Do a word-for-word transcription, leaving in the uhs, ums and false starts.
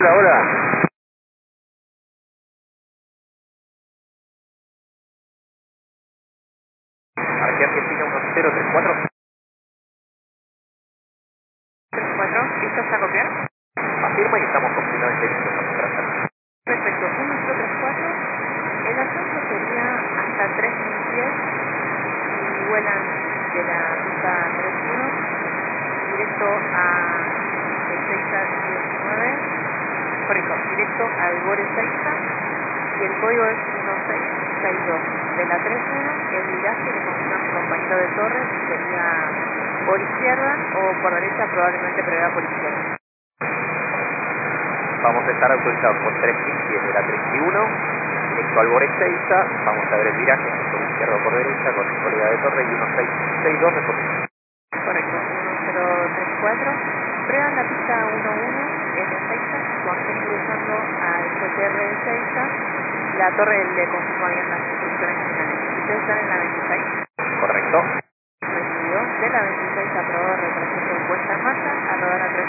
Hola, hola. Aquí Argentina uno cero tres cuatro. tres cuatro, ¿listos a copiar? Afirma y estamos completamente listos a contratar. Perfecto, uno cero tres cuatro. El ascenso sería hasta tres mil pies y vuelan de la ruta tres uno directo a Ezeiza diecinueve, correcto, directo al Bore Ezeiza y el código es uno seis seis dos. De la tres uno, el viraje le confirma a mi compañero de Torres, sería por izquierda o por derecha, probablemente prevé por izquierda. Vamos a estar autorizados por tres mil pies de la treinta y uno, directo al Bore Ezeiza. Vamos a ver el viraje por izquierda o por derecha con el colega de Torre y uno seis seis dos de posición. Correcto, uno cero tres cuatro. Prueban la pista uno uno en Ezeiza, cuando estén cruzando al C T R de Ezeiza, la torre le confirma bien las instrucciones finales. Ustedes están en la veintiséis. Correcto. Recibido. De la veintiséis aprobado retroceso puesta en marcha, a rodar a